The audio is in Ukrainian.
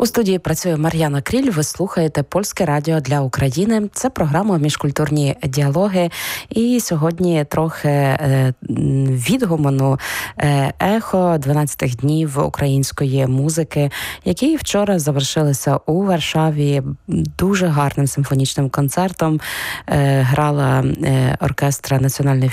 У студії працює Мар'яна Кріль. Ви слухаєте Польське радіо для України. Це програма «Міжкультурні діалоги». І сьогодні трохи відгуману ехо 12-х днів української музики, які вчора завершилися у Варшаві дуже гарним симфонічним концертом. Грала оркестра Національної